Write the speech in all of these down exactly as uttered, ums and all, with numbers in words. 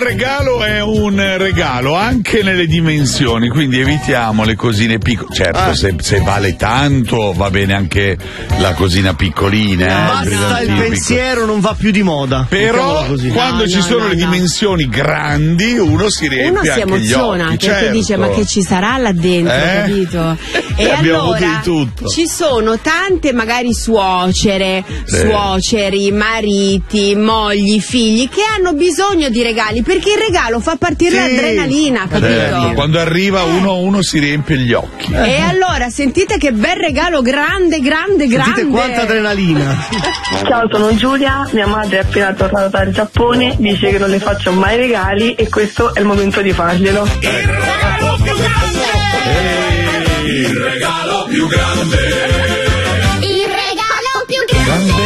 Il regalo è un regalo anche nelle dimensioni, quindi evitiamo le cosine piccole. Certo, ah. se, se vale tanto va bene anche la cosina piccolina. No, eh, basta il pensiero, piccolo. Non va più di moda. Però quando no, ci no, sono no, le no. dimensioni grandi uno si riempie uno si anche emoziona gli occhi, perché certo. dice ma che ci sarà là dentro, eh? capito? E allora tutto. ci sono tante magari suocere, sì. suoceri, mariti, mogli, figli che hanno bisogno di regali perché il regalo fa partire sì. l'adrenalina, capito? Certo. Quando arriva uno uno si riempie gli occhi. E allora sentite che bel regalo grande, grande, grande. Sentite quanta adrenalina. Ciao, sono Giulia, mia madre è appena tornata dal Giappone, dice che non le faccio mai regali e questo è il momento di farglielo. Il regalo più grande! Ehi, il regalo più grande! Il regalo più grande!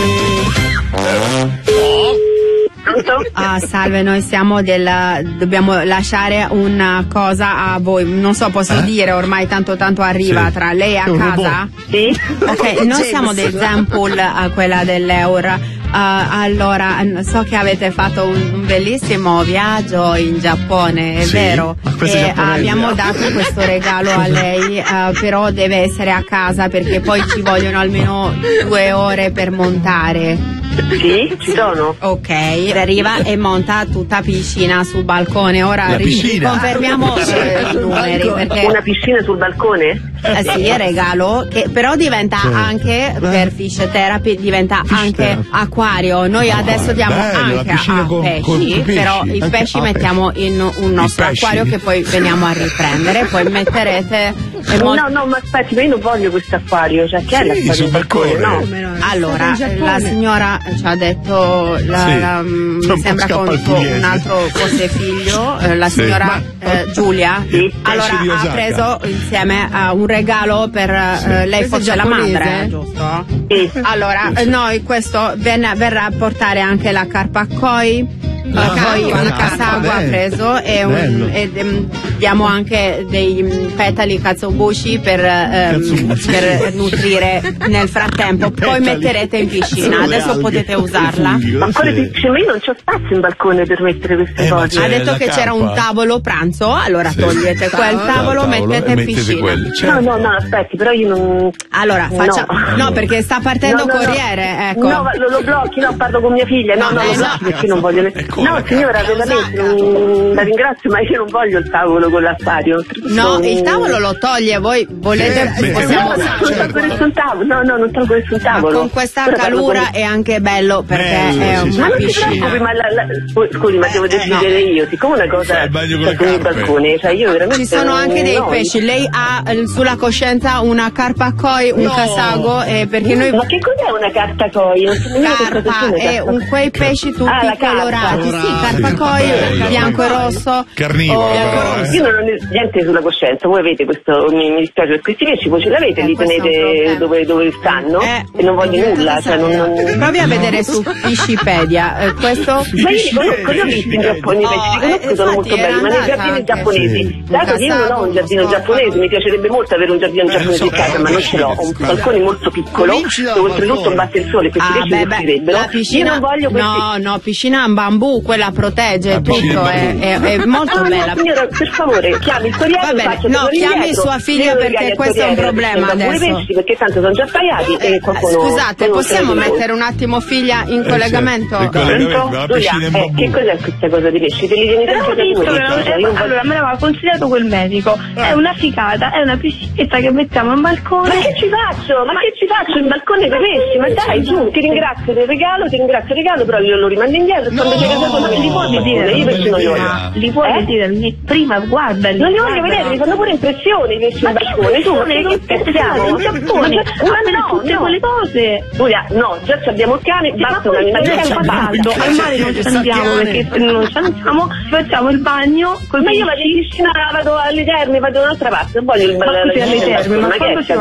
Ah, salve, noi siamo del dobbiamo lasciare una cosa a voi. Non so, posso eh? dire, ormai tanto tanto arriva sì. tra lei e a casa? Sì. Ok, noi siamo del Zenpool, a quella dell'Euro. Uh, allora, so che avete fatto un, un bellissimo viaggio in Giappone, è sì, vero? E abbiamo dato questo regalo a lei, uh, però deve essere a casa perché poi ci vogliono almeno due ore per montare. Sì, ci sono. Ok, arriva e monta tutta piscina sul balcone. Ora ri- confermiamo eh, i numeri. Perché una piscina sul balcone? Eh sì, è regalo, che però diventa sì. anche per fish therapy, diventa fish anche therapy. acquario. Noi oh, adesso diamo bello, anche a con, pesci, con pesci, però i anche pesci mettiamo pesci. in un nostro acquario che poi veniamo a riprendere. Poi metterete. No, no, no, ma aspetti, ma io non voglio questo acquario, cioè che sì, è l'acquario sul balcone? No. no. Allora, la signora ci ha detto, la, sì. la, mi sembra con un altro fosse figlio, eh, la signora sì. eh, Giulia, sì. allora ha preso insieme a uh, un regalo per sì. uh, lei fosse la madre, giusto? Sì. Allora, sì. noi questo ven- verrà a portare anche la carpa koi. Ah, poi un casago ha preso e, un, e um, diamo anche dei um, petali katsuobushi per, um, per nutrire nel frattempo. Poi metterete in piscina, adesso potete usarla. Ma quale piscina? Ma io non c'ho spazio in balcone per mettere queste eh, cose. Ha detto che c'era un tavolo pranzo, allora sì. togliete quel tavolo, tavolo mettete in piscina. Quello, certo. No, no, no, aspetti, però io non. Allora, faccia. No, no perché sta partendo no, no, Corriere, no. ecco. No, lo, lo blocchi, no, parlo con mia figlia. No, no, no, lo blocchi perché non voglio. No, signora, veramente, mm, la ringrazio, ma io non voglio il tavolo con l'acquario. No, il tavolo lo toglie, voi volete. Eh, possiamo... No, no, non tolgo nessun tavolo. No, no, non tolgo nessun tavolo. Ma con questa però calura con... è anche bello perché bello, è sì, una sì, ma non piscina. ti preoccupi, ma la, la... scusi, ma devo eh, decidere no. io, siccome una cosa è meglio con, con il balcone, cioè io veramente. Ci sono anche dei no. pesci. Lei ha sulla coscienza una carpa koi, un no. casago, eh, perché noi. Ma che cos'è una carta koi? Carpa è un, quei pesci tutti ah, colorati, sì, carpa koi, bello, bianco e rosso. Carnivoro, oh, però, eh. Io non ho niente sulla coscienza, voi avete questo, mi, mi dispiace per questi pesci, voi ce l'avete, eh, li tenete dove, dove stanno eh, e non voglio nulla, cioè non, non... Provi a vedere su Piscipedia, eh, questo. Ma io li conosco, li ho visti in Giappone, i pesci, li conosco, sono molto belli, ma nei giardini giapponesi, dato che io non ho un giardino giapponese, mi piacerebbe molto avere un giardino giapponese in casa, ma non ce l'ho, ho un balcone molto piccolo, dove oltretutto batte il sole, questi pesci mi piacerebbero, io non voglio questi... No, no, piscina in bambù, quella protegge tutto, è, è, è molto ah, bella. No, signora, per favore, chiami il Corriere. Va bene, no, chiami sua figlia perché questo è un problema adesso. Pesci perché tanto sono già pagati eh, e qualcuno, scusate, possiamo mettere un attimo figlia in eh, collegamento? Certo. Pronto? Eh, che cos'è questa cosa di pesci? Te li tieni sempre da allora me l'aveva consigliato quel medico. È una ficata, è una piscinetta che mettiamo in balcone. Ma che ci faccio? Ma che ci faccio in balcone dei pesci? Ma dai, su, ti ringrazio del regalo, ti ringrazio del regalo, però io lo rimando indietro. No, quando c'è casa non li puoi dire, io pesci non li voglio. Li puoi dire prima, guarda. Non li voglio vedere, mi fanno pure impressione i pesci in balcone. Tu, ma che pensiamo? In Giappone, ma no, tutte quelle cose. Giulia, no, già abbiamo il cane, basta una ma è caldo, al mare non ci andiamo perché non ci andiamo, facciamo il bagno. Ma io vado in piscina, vado alle terme, vado da un'altra parte, non voglio il bagno alle terme, ma quando